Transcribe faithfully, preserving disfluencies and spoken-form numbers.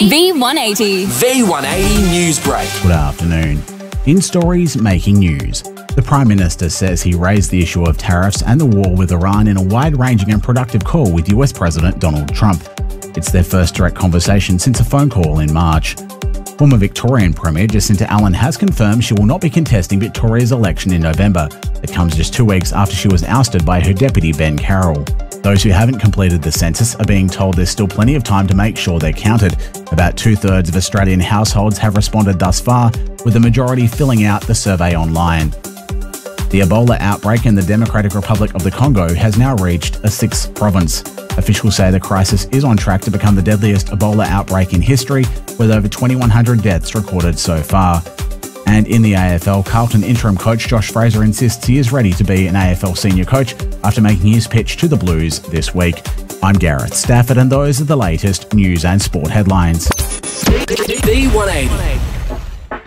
V one eighty. V one eighty News Break. Good afternoon. In stories making news, the Prime Minister says he raised the issue of tariffs and the war with Iran in a wide-ranging and productive call with U S President Donald Trump. It's their first direct conversation since a phone call in March. Former Victorian Premier Jacinta Allen has confirmed she will not be contesting Victoria's election in November. It comes just two weeks after she was ousted by her deputy Ben Carroll. Those who haven't completed the census are being told there's still plenty of time to make sure they're counted. About two-thirds of Australian households have responded thus far, with the majority filling out the survey online. The Ebola outbreak in the Democratic Republic of the Congo has now reached a sixth province. Officials say the crisis is on track to become the deadliest Ebola outbreak in history, with over twenty-one hundred deaths recorded so far. And in the A F L, Carlton interim coach Josh Fraser insists he is ready to be an A F L senior coach after making his pitch to the Blues this week. I'm Gareth Stafford, and those are the latest news and sport headlines. V one eighty.